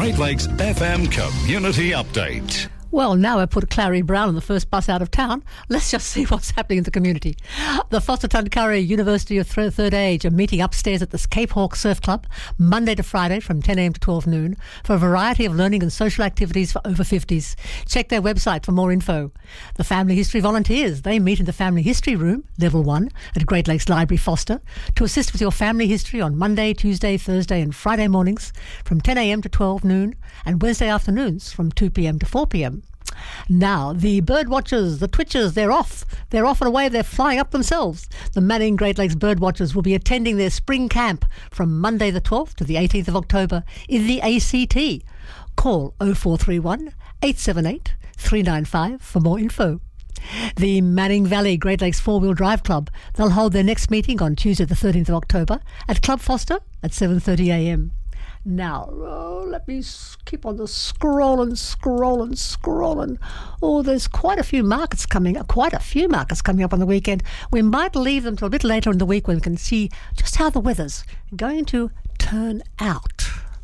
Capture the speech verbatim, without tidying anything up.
Great Lakes F M Community Update. Well, now I put Clary Brown on the first bus out of town. Let's just see what's happening in the community. The Foster Tuncurry University of Third Age are meeting upstairs at the Cape Hawk Surf Club Monday to Friday from ten a.m. to twelve noon for a variety of learning and social activities for over fifties. Check their website for more info. The Family History Volunteers, they meet in the Family History Room, Level one, at Great Lakes Library, Foster, to assist with your family history on Monday, Tuesday, Thursday and Friday mornings from ten a.m. to twelve noon and Wednesday afternoons from two p.m. to four p.m. Now, the bird watchers, the twitchers, they're off. They're off and away. They're flying up themselves. The Manning Great Lakes bird watchers will be attending their spring camp from Monday the twelfth to the eighteenth of October in the A C T. Call oh four three one, eight seven eight, three nine five for more info. The Manning Valley Great Lakes Four-Wheel Drive Club, they'll hold their next meeting on Tuesday the thirteenth of October at Club Foster at seven thirty a.m. Now, oh, let me keep on the scrolling, scrolling, scrolling. Oh, there's quite a few markets coming up, quite a few markets coming up on the weekend. We might leave them till a bit later in the week when we can see just how the weather's going to turn out.